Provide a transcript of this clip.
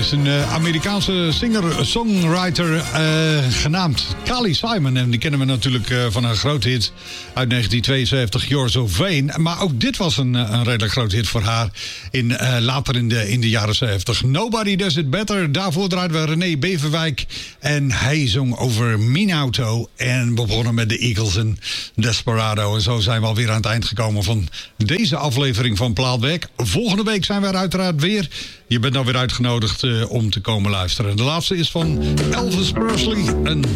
is een Amerikaanse singer-songwriter genaamd Carly Simon. En die kennen we natuurlijk van een grote hit uit 1972, You're So Vain. Maar ook dit was een redelijk grote hit voor haar later in de jaren 70. Nobody Does It Better. Daarvoor draaiden we René Beverwijk. En hij zong over Minauto. En we begonnen met de Eagles en Desperado. En zo zijn we alweer aan het eind gekomen van deze aflevering van Plaatwerk. Volgende week zijn we er uiteraard weer. Je bent nou weer uitgenodigd om te komen luisteren. De laatste is van Elvis Presley.